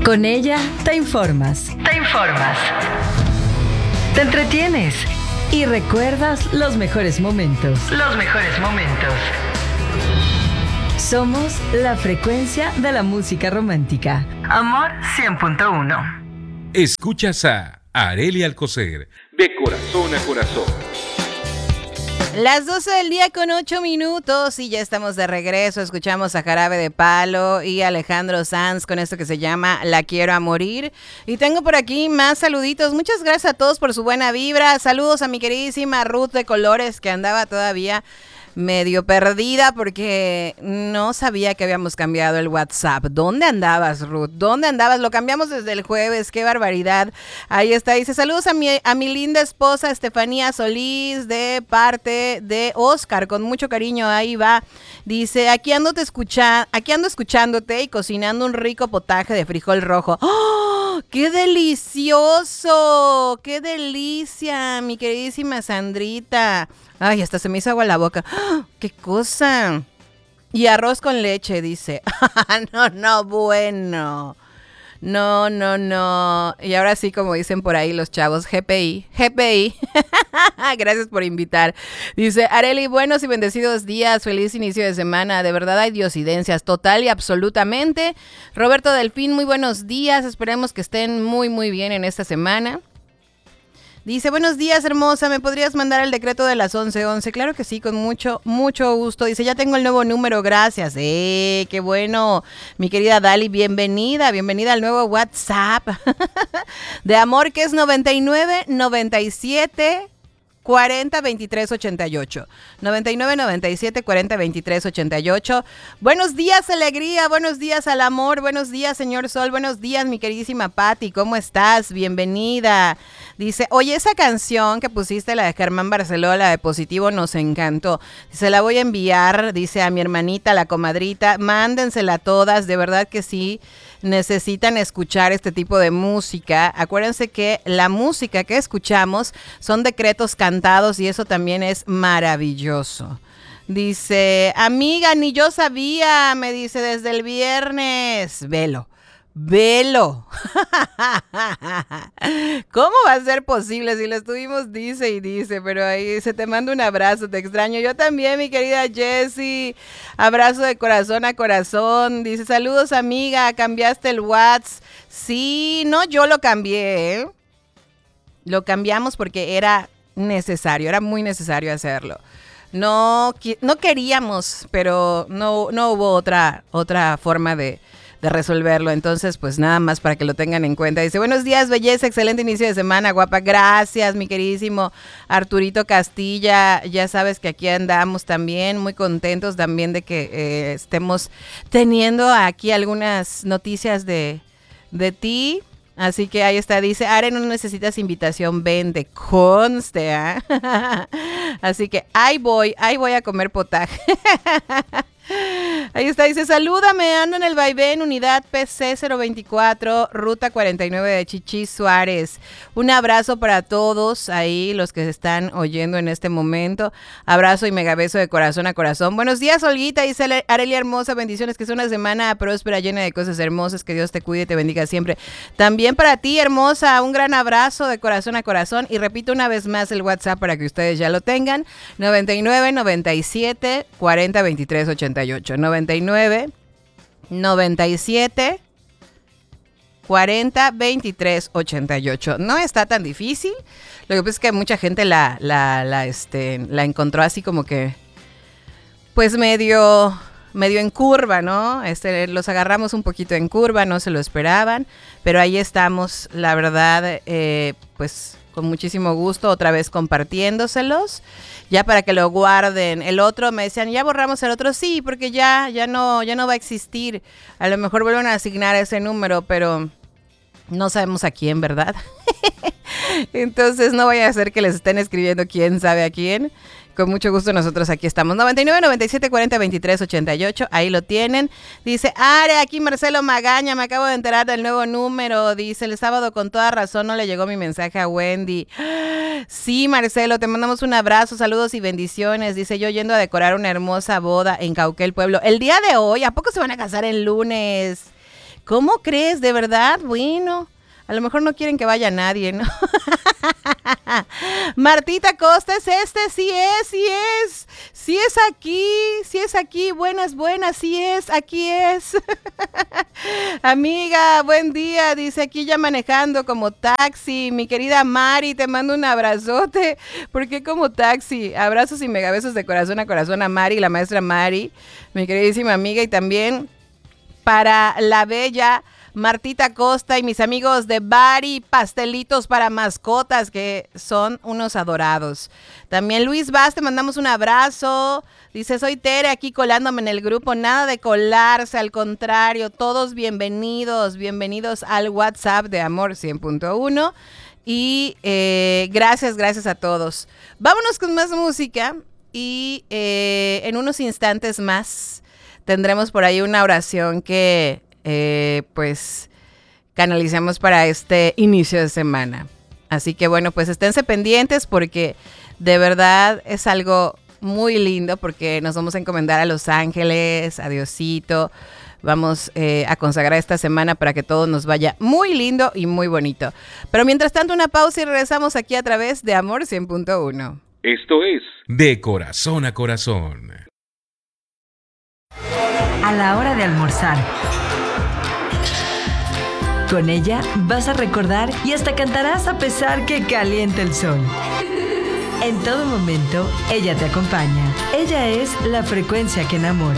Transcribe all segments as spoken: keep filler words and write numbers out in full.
Con ella te informas. Te informas. Te entretienes. Y recuerdas los mejores momentos. Los mejores momentos. Somos la frecuencia de la música romántica. Amor cien punto uno. Escuchas a Arely Alcocer, de corazón a corazón. Las doce del día con ocho minutos y ya estamos de regreso. Escuchamos a Jarabe de Palo y Alejandro Sanz con esto que se llama La Quiero a Morir. Y tengo por aquí más saluditos. Muchas gracias a todos por su buena vibra. Saludos a mi queridísima Ruth de Colores, que andaba todavía medio perdida porque no sabía que habíamos cambiado el WhatsApp. ¿Dónde andabas, Ruth? ¿Dónde andabas? Lo cambiamos desde el jueves, qué barbaridad. Ahí está, dice, saludos a mi, a mi linda esposa Estefanía Solís de parte de Oscar, con mucho cariño, ahí va. Dice, aquí ando, te escucha, aquí ando escuchándote y cocinando un rico potaje de frijol rojo. ¡Oh! ¡Qué delicioso! ¡Qué delicia, mi queridísima Sandrita! Ay, hasta se me hizo agua en la boca. ¡Oh, qué cosa! Y arroz con leche, dice. No, no, bueno. No, no, no. Y ahora sí, como dicen por ahí los chavos, G P I. G P I. Gracias por invitar. Dice, Arely, buenos y bendecidos días. Feliz inicio de semana. De verdad hay diosidencias, total y absolutamente. Roberto Delfín, muy buenos días. Esperemos que estén muy, muy bien en esta semana. Dice, buenos días, hermosa, ¿me podrías mandar el decreto de las once once? Claro que sí, con mucho, mucho gusto. Dice, ya tengo el nuevo número, gracias. ¡Eh, qué bueno! Mi querida Dali, bienvenida, bienvenida al nuevo WhatsApp de amor, que es noventa y nueve, noventa y siete, cuarenta, veintitrés, ochenta y ocho. noventa y nueve, noventa y siete, cuarenta, veintitrés, ochenta y ocho. Buenos días, alegría, buenos días al amor, buenos días, señor Sol, buenos días, mi queridísima Patti, ¿cómo estás? Bienvenida. Dice, oye, esa canción que pusiste, la de Germán Barceló, la de Positivo, nos encantó. Se la voy a enviar, dice, a mi hermanita, la comadrita. Mándensela todas, de verdad que sí, necesitan escuchar este tipo de música. Acuérdense que la música que escuchamos son decretos cantados y eso también es maravilloso. Dice, amiga, ni yo sabía, me dice, desde el viernes. Velo. Velo. ¿Cómo va a ser posible si lo estuvimos dice y dice? Pero ahí se te manda un abrazo, te extraño. Yo también, mi querida Jessie. Abrazo de corazón a corazón. Dice, saludos, amiga, cambiaste el WhatsApp. Sí, no, yo lo cambié, ¿eh? Lo cambiamos porque era necesario, era muy necesario hacerlo. No, no queríamos, pero no, no hubo otra, otra forma de... de resolverlo, entonces pues nada más para que lo tengan en cuenta. Dice, buenos días, belleza, excelente inicio de semana, guapa, gracias, mi queridísimo Arturito Castilla, ya sabes que aquí andamos también, muy contentos también de que eh, estemos teniendo aquí algunas noticias de, de ti, así que ahí está, dice, Are, no necesitas invitación, vende, conste, ¿eh? Así que ahí voy, ahí voy a comer potaje. Ahí está, dice, salúdame, ando en el vaivén, unidad P C cero veinticuatro, ruta cuarenta y nueve de Chichis Suárez. Un abrazo para todos ahí, los que se están oyendo en este momento. Abrazo y megabeso de corazón a corazón. Buenos días, Olguita, dice Arely hermosa, bendiciones, que sea una semana próspera, llena de cosas hermosas, que Dios te cuide y te bendiga siempre. También para ti, hermosa, un gran abrazo de corazón a corazón. Y repito una vez más el WhatsApp para que ustedes ya lo tengan, noventa y nueve, noventa y siete, cuarenta, veintitrés, ochenta y ocho. noventa y nueve, noventa y siete, cuarenta, veintitrés, ochenta y ocho. No está tan difícil. Lo que pasa es que mucha gente la, la, la, este, la encontró así como que, pues medio, medio en curva, ¿no? Este, los agarramos un poquito en curva, no se lo esperaban, pero ahí estamos, la verdad, eh, pues con muchísimo gusto, otra vez compartiéndoselos, ya para que lo guarden. El otro me decían, ya borramos el otro, sí, porque ya, ya no, ya no va a existir. A lo mejor vuelven a asignar ese número, pero no sabemos a quién, ¿verdad? Entonces no vaya a ser que les estén escribiendo quién sabe a quién. Con mucho gusto nosotros aquí estamos. noventa y nueve, noventa y siete, cuarenta, veintitrés, ochenta y ocho. Ahí lo tienen. Dice, Are, aquí Marcelo Magaña. Me acabo de enterar del nuevo número. Dice, el sábado con toda razón no le llegó mi mensaje a Wendy. Sí, Marcelo, te mandamos un abrazo, saludos y bendiciones. Dice, yo yendo a decorar una hermosa boda en Cauquel Pueblo. El día de hoy, ¿a poco se van a casar el lunes? ¿Cómo crees? ¿De verdad? Bueno, a lo mejor no quieren que vaya nadie, ¿no? Martita Costa, es este, sí es, sí es, sí es aquí, sí es aquí, buenas, buenas, sí es, aquí es. Amiga, buen día, dice aquí ya manejando como taxi, mi querida Mari, te mando un abrazote, ¿por qué como taxi? Abrazos y megabesos de corazón a corazón a Mari, la maestra Mari, mi queridísima amiga, y también para la bella Martita Costa y mis amigos de Bari Pastelitos para Mascotas, que son unos adorados. También Luis Vaz, te mandamos un abrazo. Dice, soy Tere, aquí colándome en el grupo. Nada de colarse, al contrario, todos bienvenidos, bienvenidos al WhatsApp de Amor cien punto uno. Y eh, gracias, gracias a todos. Vámonos con más música y eh, en unos instantes más tendremos por ahí una oración que Eh, pues canalicemos para este inicio de semana. Así que bueno, pues esténse pendientes porque de verdad es algo muy lindo porque nos vamos a encomendar a los ángeles, a Diosito. Vamos eh, a consagrar esta semana para que todo nos vaya muy lindo y muy bonito. Pero mientras tanto, una pausa y regresamos aquí a través de Amor cien punto uno. Esto es De Corazón a Corazón. A la hora de almorzar. Con ella vas a recordar y hasta cantarás a pesar que caliente el sol. En todo momento, ella te acompaña. Ella es la frecuencia que enamora.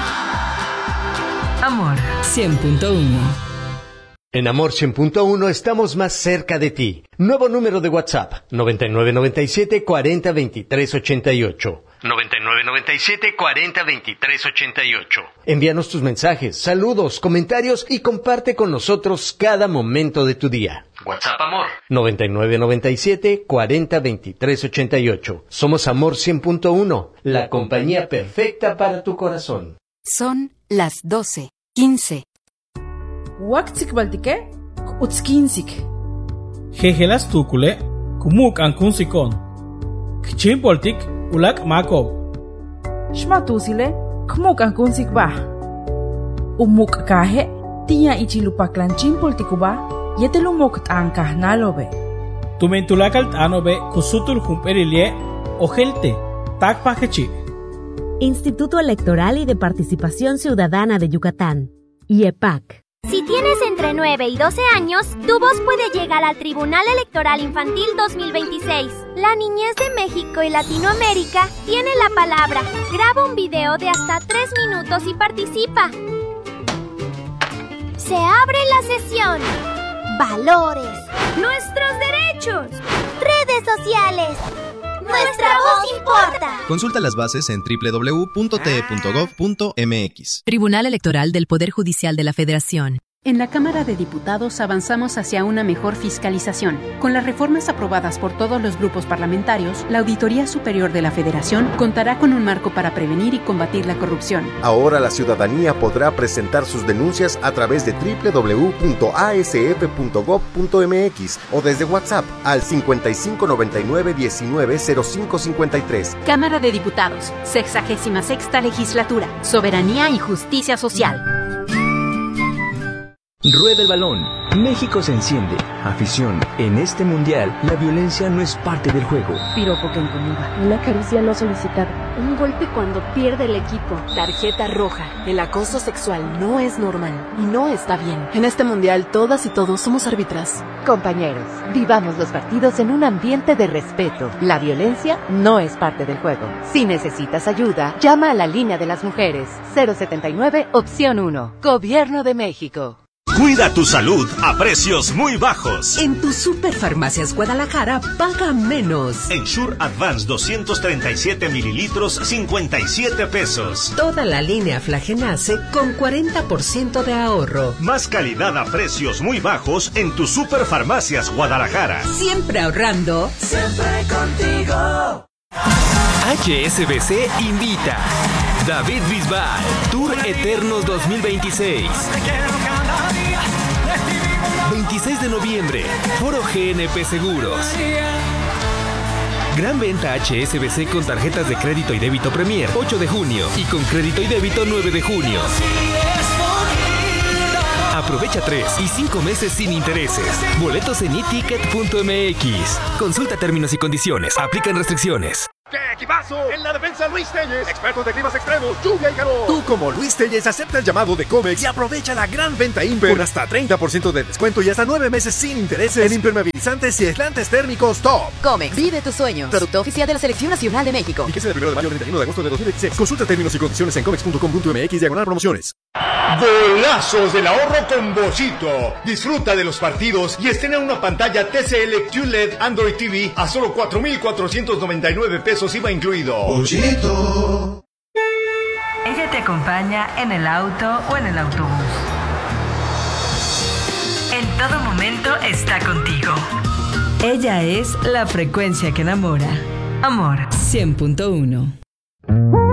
Amor cien punto uno. En Amor cien punto uno estamos más cerca de ti. Nuevo número de WhatsApp, noventa y nueve noventa y siete cuarenta veintitrés ochenta y ocho. noventa y nueve noventa y siete cuarenta veintitrés ochenta y ocho. Envíanos tus mensajes, saludos, comentarios y comparte con nosotros cada momento de tu día. WhatsApp Amor. noventa y nueve noventa y siete cuarenta veintitrés ochenta y ocho. Somos Amor cien punto uno, la compañía perfecta para tu corazón. Son las doce quince. Waktsik baltike, utskinsik. Jejelas tukule, kumuk ankunsikon. Kchim poltik, ulak makob. Shmatusile, kumuk ankunsik bah. Umuk kahe, tia ichilupaklan chimpoltikuba, yetelumuk tankah nalobe. Tumentulakal tanobe, kusutul jumperilie, ojelte, takpakechi. Instituto Electoral y de Participación Ciudadana de Yucatán, I E P A C. Si tienes entre nueve y doce años, tu voz puede llegar al Tribunal Electoral Infantil dos mil veintiséis. La niñez de México y Latinoamérica tiene la palabra. Graba un video de hasta tres minutos y participa. Se abre la sesión. Valores. Nuestros derechos. Redes sociales. Nuestra voz importa. Consulta las bases en doble u doble u doble u punto t e punto gov punto m x. Tribunal Electoral del Poder Judicial de la Federación. En la Cámara de Diputados avanzamos hacia una mejor fiscalización. Con las reformas aprobadas por todos los grupos parlamentarios, la Auditoría Superior de la Federación contará con un marco para prevenir y combatir la corrupción. Ahora la ciudadanía podrá presentar sus denuncias a través de doble u doble u doble u punto a s f punto gov punto m x o desde WhatsApp al cincuenta y cinco noventa y nueve diecinueve cero cinco cincuenta y tres. Cámara de Diputados, sexagésima sexta Legislatura, Soberanía y Justicia Social. Rueda el balón. México se enciende. Afición. En este mundial, la violencia no es parte del juego. Piropo que incomoda. Una caricia no solicitada. Un golpe cuando pierde el equipo. Tarjeta roja. El acoso sexual no es normal y no está bien. En este mundial, todas y todos somos árbitras. Compañeros, vivamos los partidos en un ambiente de respeto. La violencia no es parte del juego. Si necesitas ayuda, llama a la línea de las mujeres. cero setenta y nueve, opción uno. Gobierno de México. Cuida tu salud a precios muy bajos. En tu Superfarmacias Guadalajara paga menos. Ensure Advance doscientos treinta y siete mililitros, cincuenta y siete pesos. Toda la línea Flagenace con cuarenta por ciento de ahorro. Más calidad a precios muy bajos en tu Superfarmacias Guadalajara. Siempre ahorrando. Siempre contigo. H S B C invita. David Bisbal, Tour Eternos dos mil veintiséis. veintiséis de noviembre, Foro G N P Seguros. Gran venta H S B C con tarjetas de crédito y débito Premier, ocho de junio. Y con crédito y débito, nueve de junio. Aprovecha tres y cinco meses sin intereses. Boletos en e ticket punto m x. Consulta términos y condiciones. Aplican restricciones. ¡Qué equipazo! En la defensa, Luis Telles, expertos de climas extremos, lluvia y calor. Tú, como Luis Telles, acepta el llamado de Comex y aprovecha la gran venta Imper con hasta treinta por ciento de descuento y hasta nueve meses sin intereses en impermeabilizantes y aislantes térmicos Top. Comex, vive tus sueños. Producto oficial de la Selección Nacional de México. Y que sea del primero de mayo al treinta y uno de agosto de dos mil veintiséis. Consulta términos y condiciones en comex punto com punto m x diagonal promociones. Golazos del ahorro con Bollito. Disfruta de los partidos y estrena una pantalla T C L Q L E D Android T V a solo cuatro mil cuatrocientos noventa y nueve pesos I V A incluido. Bollito. Ella te acompaña en el auto o en el autobús. En todo momento está contigo. Ella es la frecuencia que enamora. Amor cien punto uno.